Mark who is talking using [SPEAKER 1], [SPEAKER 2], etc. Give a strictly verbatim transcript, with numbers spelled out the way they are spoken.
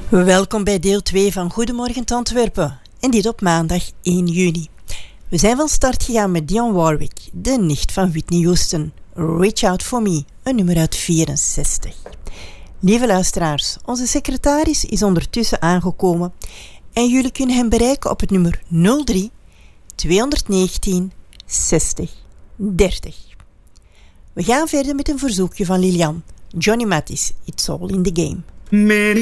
[SPEAKER 1] Welkom bij deel twee van Goedemorgen Antwerpen. En dit op maandag één juni. We zijn van start gegaan met Dionne Warwick, de nicht van Whitney Houston. Reach Out For Me, een nummer uit vierenzestig. Lieve luisteraars, onze secretaris is ondertussen aangekomen. En jullie kunnen hem bereiken op het nummer nul drie tweehonderdnegentien zestig dertig. We gaan verder met een verzoekje van Lilian. Johnny Mathis, It's All in the Game.
[SPEAKER 2] Many